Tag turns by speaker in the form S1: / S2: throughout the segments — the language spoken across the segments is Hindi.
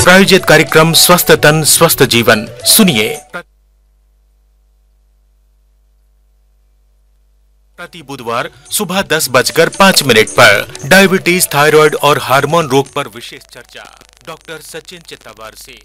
S1: प्रायोजित कार्यक्रम स्वस्थ तन स्वस्थ जीवन सुनिए प्रति बुधवार सुबह 10:05 पर डायबिटीज, थायराइड और हार्मोन रोग पर विशेष चर्चा डॉक्टर सचिन चित्तावार से।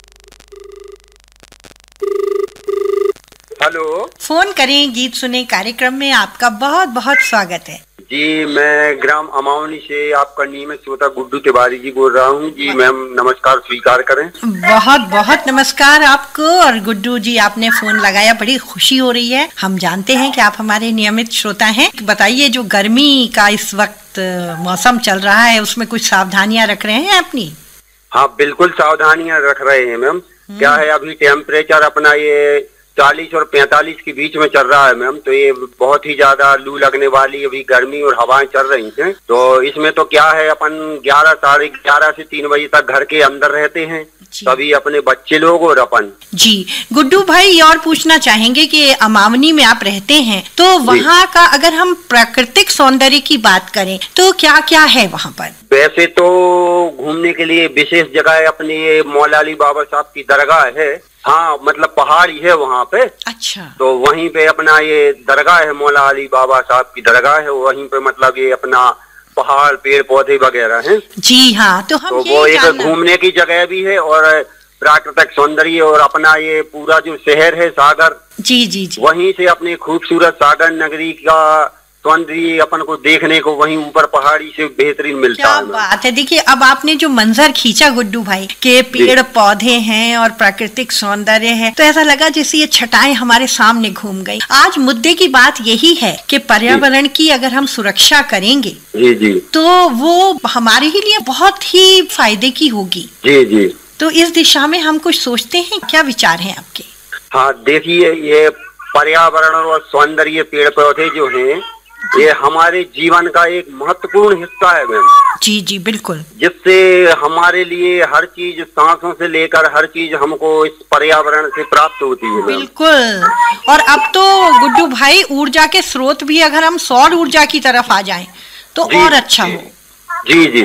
S2: हेलो,
S3: फोन करें गीत सुने कार्यक्रम में आपका बहुत बहुत स्वागत है।
S2: जी मैं ग्राम अमावनी से आपका नियमित श्रोता गुड्डू तिवारी जी बोल रहा हूँ। जी मैम नमस्कार स्वीकार करें।
S3: बहुत बहुत नमस्कार आपको। और गुड्डू जी आपने फोन लगाया, बड़ी खुशी हो रही है। हम जानते हैं कि आप हमारे नियमित श्रोता हैं। बताइए, जो गर्मी का इस वक्त मौसम चल रहा है उसमें कुछ सावधानियां रख रहे हैं अपनी?
S2: हाँ बिल्कुल सावधानियां रख रहे हैं मैम। क्या है, अभी टेम्परेचर अपना ये 40 और 45 के बीच में चल रहा है मैम। तो ये बहुत ही ज्यादा लू लगने वाली अभी गर्मी और हवाएं चल रही हैं। तो इसमें तो क्या है, अपन 11 साढ़े 11 से 3 बजे तक घर के अंदर रहते हैं, सभी अपने बच्चे लोग और अपन।
S3: जी गुड्डू भाई, और पूछना चाहेंगे कि अमावनी में आप रहते हैं तो वहाँ का अगर हम प्राकृतिक सौंदर्य की बात करें तो क्या क्या है वहाँ पर?
S2: वैसे तो घूमने के लिए विशेष जगह अपनी ये मौला अली बाबा साहब की दरगाह है। हाँ मतलब पहाड़ी है वहाँ पे।
S3: अच्छा।
S2: तो वहीं पे अपना ये दरगाह है, मौला अली बाबा साहब की दरगाह है। वहीं पे मतलब ये अपना पहाड़ पेड़ पौधे वगैरह हैं।
S3: जी हाँ, तो हम
S2: वो एक घूमने की जगह भी है और प्राकृतिक सौंदर्य और अपना ये पूरा जो शहर है सागर,
S3: जी जी जी,
S2: वहीं से अपने खूबसूरत सागर नगरी का सौंदर्य अपन को देखने को वहीं ऊपर पहाड़ी से बेहतरीन मिलता है।
S3: क्या बात है। देखिए, अब आपने जो मंजर खींचा गुड्डू भाई के पेड़ पौधे हैं और प्राकृतिक सौंदर्य है, तो ऐसा लगा जैसे ये छटाएं हमारे सामने घूम गई। आज मुद्दे की बात यही है कि पर्यावरण की अगर हम सुरक्षा करेंगे
S2: जी जी
S3: तो वो हमारे ही लिए बहुत ही फायदे की होगी।
S2: जी जी।
S3: तो इस दिशा में हम कुछ सोचते हैं, क्या विचार हैं आपके?
S2: हाँ देखिए, ये पर्यावरण और सौंदर्य पेड़ पौधे जो हैं ये हमारे जीवन का एक महत्वपूर्ण हिस्सा है मैम।
S3: जी जी बिल्कुल।
S2: जिससे हमारे लिए हर चीज, सांसों से लेकर हर चीज हमको इस पर्यावरण से प्राप्त होती है।
S3: बिल्कुल। और अब तो गुड्डू भाई ऊर्जा के स्रोत भी अगर हम सौर ऊर्जा की तरफ आ जाएं तो और अच्छा हो।
S2: जी जी।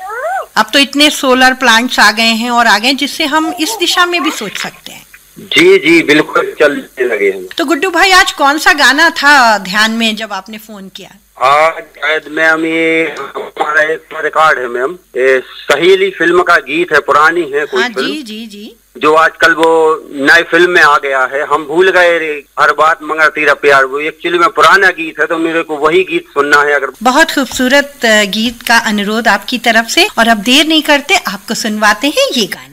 S3: अब तो इतने सोलर प्लांट्स आ गए हैं और आ गए जिससे हम इस दिशा में भी सोच सकते हैं।
S2: जी जी बिल्कुल चलने लगे हैं।
S3: तो गुड्डू भाई, आज कौन सा गाना था ध्यान में जब आपने फोन किया?
S2: आज शायद मैम ये हमारा एक रिकॉर्ड है मैम, ये सहेली फिल्म का गीत है, पुरानी है कोई
S3: हाँ,
S2: फिल्म।
S3: जी जी जी। जो
S2: आजकल वो नए फिल्म में आ गया है, हम भूल गए रे हर बात मगर तेरा प्यार। वो एक्चुअली में पुराना गीत है तो मेरे को वही गीत सुनना है। अगर
S3: बहुत खूबसूरत गीत का अनुरोध आपकी तरफ से, और अब देर नहीं करते आपको सुनवाते हैं ये गाना।